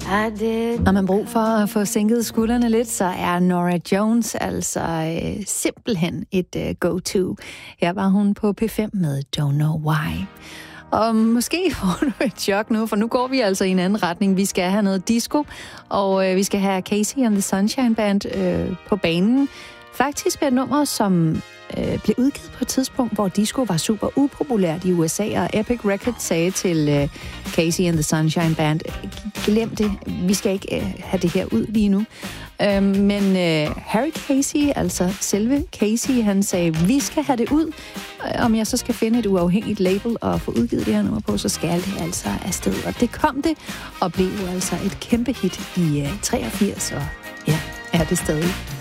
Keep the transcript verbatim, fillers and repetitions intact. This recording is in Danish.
Når man brug for at få sænket skuldrene lidt, så er Norah Jones altså øh, simpelthen et øh, go-to. Her var hun på P fem med Don't Know Why. Og måske får du et chok nu, for nu går vi altså i en anden retning. Vi skal have noget disco, og øh, vi skal have Casey and the Sunshine Band øh, på banen. Faktisk med et nummer, som øh, blev udgivet på et tidspunkt, hvor disco var super upopulært i U S A, og Epic Records sagde til øh, Casey and the Sunshine Band, glem det, vi skal ikke øh, have det her ud lige nu. Øh, men øh, Harry Casey, altså selve Casey, han sagde, vi skal have det ud. Om jeg så skal finde et uafhængigt label og få udgivet det her nummer på, så skal det altså afsted. Og det kom det, og blev jo altså et kæmpe hit i øh, treogfirs, og ja, er det stadig.